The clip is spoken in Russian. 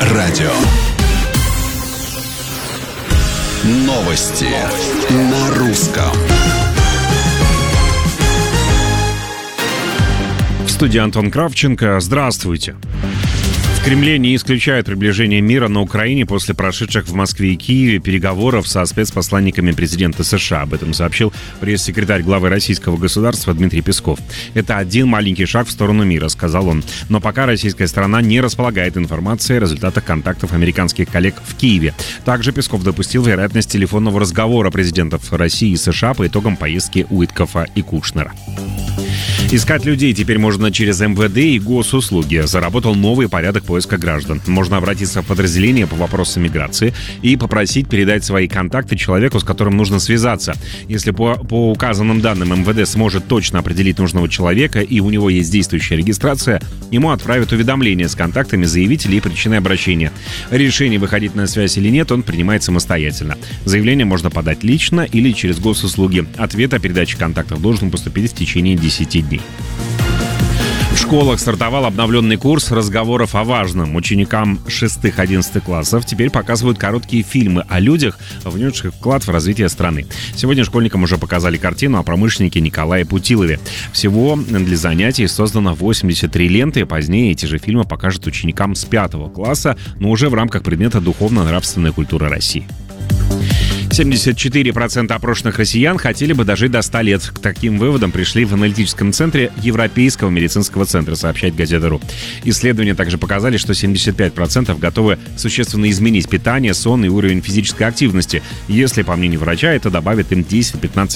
радио. Новости на русском. В студии Антон Кравченко. Здравствуйте. В Кремле не исключают приближение мира на Украине после прошедших в Москве и Киеве переговоров со спецпосланниками президента США. Об этом сообщил пресс-секретарь главы российского государства Дмитрий Песков. «Это один маленький шаг в сторону мира», — сказал он. Но пока российская сторона не располагает информацией о результатах контактов американских коллег в Киеве. Также Песков допустил вероятность телефонного разговора президентов России и США по итогам поездки Уиткофа и Кушнера. Искать людей теперь можно через МВД и госуслуги. Заработал новый порядок поиска граждан. Можно обратиться в подразделение по вопросам миграции и попросить передать свои контакты человеку, с которым нужно связаться. Если по указанным данным МВД сможет точно определить нужного человека и у него есть действующая регистрация, ему отправят уведомление с контактами заявителя и причиной обращения. Решение, выходить на связь или нет, он принимает самостоятельно. Заявление можно подать лично или через госуслуги. Ответ о передаче контактов должен поступить в течение 10 дней. В школах стартовал обновленный курс разговоров о важном. Ученикам 6-11 классов теперь показывают короткие фильмы о людях, внесших вклад в развитие страны. Сегодня школьникам уже показали картину о промышленнике Николае Путилове. Всего для занятий создано 83 ленты. Позднее эти же фильмы покажут ученикам с 5 класса, но уже в рамках предмета духовно-нравственная культура России. 74% опрошенных россиян хотели бы дожить до 100 лет. К таким выводам пришли в аналитическом центре Европейского медицинского центра, сообщает Газета.ру. Исследования также показали, что 75% готовы существенно изменить питание, сон и уровень физической активности. Если, по мнению врача, это добавит им 10-15